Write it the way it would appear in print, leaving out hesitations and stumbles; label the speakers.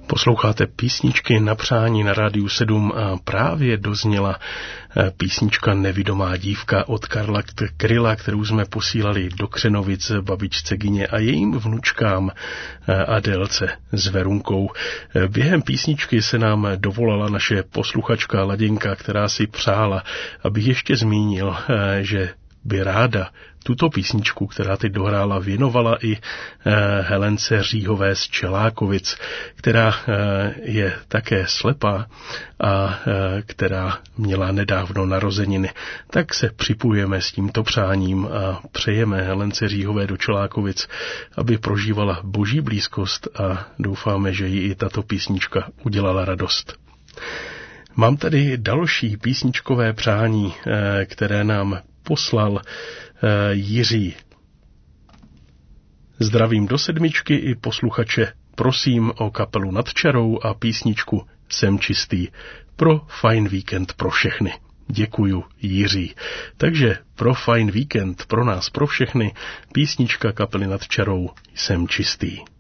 Speaker 1: Posloucháte písničky na přání na Rádiu 7 a právě dozněla písnička Nevidomá dívka od Karla Kryla, kterou jsme posílali do Křenovic babičce Gině a jejím vnučkám Adélce s Verunkou. Během písničky se nám dovolala naše posluchačka Laděnka, která si přála, abych ještě zmínil, že by ráda tuto písničku, která teď dohrála, věnovala i Helence Říhové z Čelákovic, která je také slepá a která měla nedávno narozeniny. Tak se připojujeme s tímto přáním a přejeme Helence Říhové do Čelákovic, aby prožívala boží blízkost a doufáme, že jí i tato písnička udělala radost. Mám tady další písničkové přání, které nám poslal Jiří. Zdravím do sedmičky i posluchače. Prosím o kapelu Nad čarou a písničku Jsem čistý. Pro fajn víkend pro všechny. Děkuju, Jiří. Takže pro fajn víkend pro nás, pro všechny, písnička kapely Nad čarou Jsem čistý.